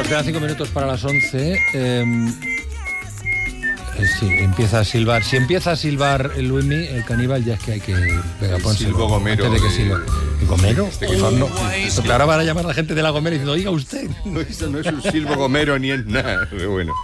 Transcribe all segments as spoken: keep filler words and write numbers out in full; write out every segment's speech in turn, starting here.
nos quedan cinco minutos para las once. Eh, eh, sí, empieza a silbar. Si empieza a silbar el Luismi, el caníbal, ya es que hay que... Venga, el silbo Gomero. Antes de que silba. ¿Y Gomero? Este O sea, no. Pero ahora van a llamar a la gente de la Gomera diciendo, oiga usted. No, eso no es un silbo Gomero ni es nada. Pero bueno.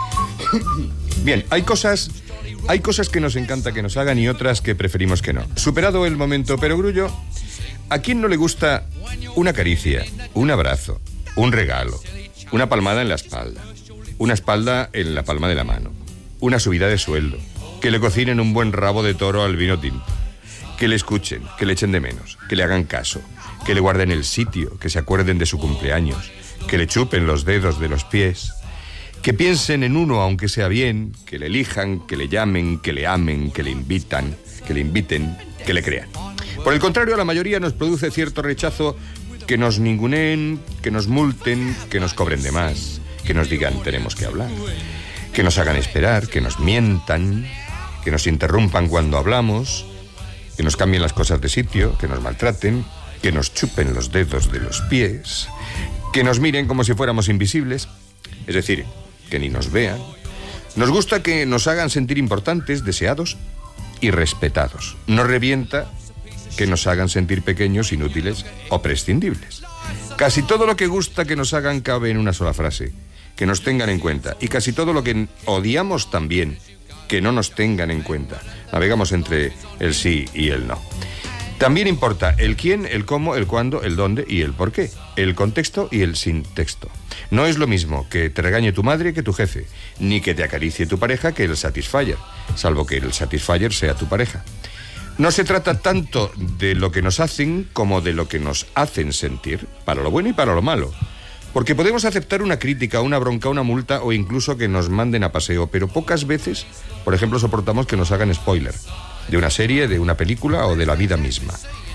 Bien, hay cosas... Hay cosas que nos encanta que nos hagan y otras que preferimos que no. Superado el momento perogrullo, ¿a quién no le gusta una caricia, un abrazo, un regalo, una palmada en la espalda, una espalda en la palma de la mano, una subida de sueldo, que le cocinen un buen rabo de toro al vino tinto, que le escuchen, que le echen de menos, que le hagan caso, que le guarden el sitio, que se acuerden de su cumpleaños, que le chupen los dedos de los pies, que piensen en uno aunque sea bien, que le elijan, que le llamen, que le amen, que le invitan, que le inviten, que le crean? Por el contrario, a la mayoría nos produce cierto rechazo que nos ninguneen, que nos multen, que nos cobren de más, que nos digan tenemos que hablar, que nos hagan esperar, que nos mientan, que nos interrumpan cuando hablamos, que nos cambien las cosas de sitio, que nos maltraten, que nos chupen los dedos de los pies, que nos miren como si fuéramos invisibles, es decir, que ni nos vean. Nos gusta que nos hagan sentir importantes, deseados y respetados. Nos revienta que nos hagan sentir pequeños, inútiles o prescindibles. Casi todo lo que gusta que nos hagan cabe en una sola frase: que nos tengan en cuenta. Y casi todo lo que odiamos también, que no nos tengan en cuenta. Navegamos entre el sí y el no. También importa el quién, el cómo, el cuándo, el dónde y el por qué. El contexto y el sin texto. No es lo mismo que te regañe tu madre que tu jefe, ni que te acaricie tu pareja que el Satisfyer, salvo que el Satisfyer sea tu pareja. No se trata tanto de lo que nos hacen como de lo que nos hacen sentir, para lo bueno y para lo malo. Porque podemos aceptar una crítica, una bronca, una multa o incluso que nos manden a paseo, pero pocas veces, por ejemplo, soportamos que nos hagan spoiler de una serie, de una película o de la vida misma.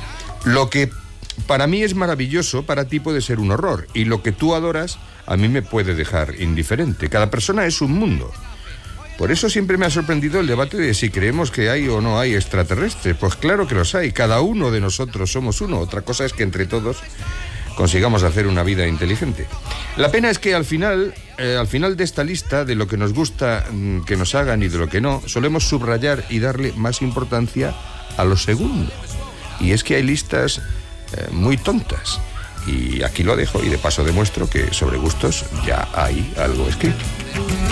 Lo que para mí es maravilloso, para ti puede ser un horror, y lo que tú adoras a mí me puede dejar indiferente. Cada persona es un mundo. Por eso siempre me ha sorprendido el debate de si creemos que hay o no hay extraterrestres. Pues claro que los hay, cada uno de nosotros somos uno. Otra cosa es que entre todos consigamos hacer una vida inteligente. La pena es que al final, eh, al final de esta lista de lo que nos gusta mm, que nos hagan y de lo que no, solemos subrayar y darle más importancia a lo segundo. Y es que hay listas eh, muy tontas. Y aquí lo dejo y de paso demuestro que sobre gustos ya hay algo escrito.